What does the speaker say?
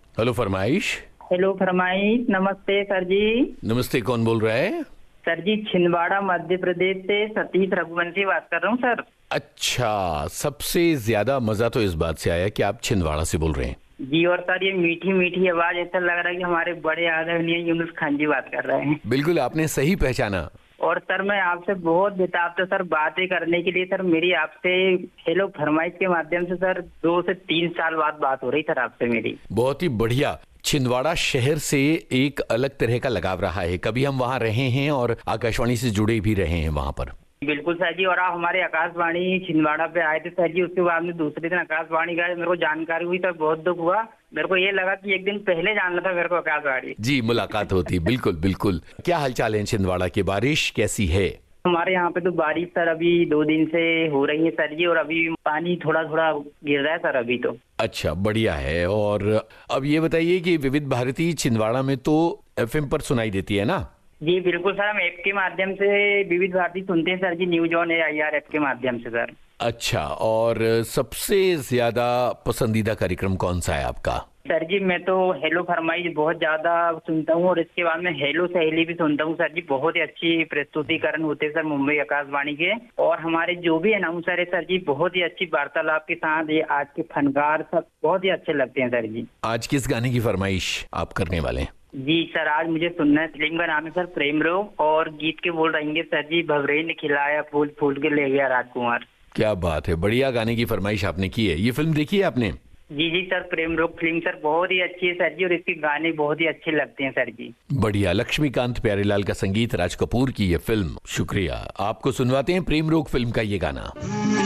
Hello फरमाइश। Hello फरमाइश। नमस्ते सर जी। नमस्ते, कौन बोल रहा है? सर जी छिंदवाड़ा मध्य प्रदेश से सतीश रघुवंशी बात कर रहा हूँ सर। अच्छा, सबसे ज्यादा मजा तो इस बात से आया कि आप छिंदवाड़ा से बोल रहे हैं। जी और सर ये मीठी मीठी आवाज ऐसा लग रहा है कि हमारे बड़े आदरणीय यूनुस खान जी बात कर रहे हैं। बिल्कुल, आपने सही पहचाना। और सर मैं आपसे बहुत बेताब था सर बातें करने के लिए। सर मेरी आपसे हेलो फरमाइश के माध्यम से सर 2 से 3 साल बाद बात हो रही सर आपसे मेरी। बहुत ही बढ़िया। छिंदवाड़ा शहर से एक अलग तरह का लगाव रहा है, कभी हम वहाँ रहे हैं और आकाशवाणी से जुड़े भी रहे हैं वहाँ पर। बिल्कुल सर जी। और आप हमारे आकाशवाणी छिंदवाड़ा पे आए थे सर जी, उसके बाद में दूसरे दिन आकाशवाणी का मेरे को जानकारी हुई तो बहुत दुख हुआ। मेरे को ये लगा कि एक दिन पहले जानना था मेरे को आकाशवाणी। जी, मुलाकात होती। बिल्कुल बिल्कुल। क्या हालचाल है छिंदवाड़ा की? बारिश कैसी है? हमारे यहाँ पे तो बारिश सर अभी 2 दिन से हो रही है सर जी, और अभी पानी थोड़ा थोड़ा गिर रहा है सर अभी तो। अच्छा, बढ़िया है। और अब ये बताइए कि विविध भारती छिंदवाड़ा में तो एफएम पर सुनाई देती है ना? जी बिल्कुल सर, हम ऐप के माध्यम से विविध भारती सुनते हैं sir ji, news on AIR app के माध्यम से सर। अच्छा, और सबसे ज्यादा पसंदीदा कार्यक्रम कौन सा है आपका? सर जी मैं तो हेलो फरमाइश बहुत ज्यादा सुनता हूँ, और इसके बाद में हेलो सहेली भी सुनता हूँ सर जी। बहुत ही अच्छी प्रस्तुतिकरण होते हैं सर मुंबई आकाशवाणी के। और हमारे जो भी अनाउंसर है सर जी, बहुत ही अच्छी वार्तालाप के साथ ये आज के फनकार सब बहुत ही अच्छे लगते हैं सर जी। आज किस गाने की फरमाइश आप करने वाले हैं? जी सर आज मुझे सुनना है, फिल्म का नाम है सर प्रेम रोग, और गीत के बोल रहेंगे सर जी, भवरे ने खिलाया फूल फूल के ले गया राजकुमार। क्या बात है, बढ़िया गाने की फरमाइश आपने की है। ये फिल्म देखी है आपने? जी जी सर, प्रेम रोग फिल्म सर बहुत ही अच्छी है सर जी, और इसके गाने बहुत ही अच्छे लगते हैं सर जी। बढ़िया। लक्ष्मीकांत प्यारेलाल का संगीत, राज कपूर की ये फिल्म। शुक्रिया। आपको सुनवाते हैं प्रेम रोग फिल्म का ये गाना।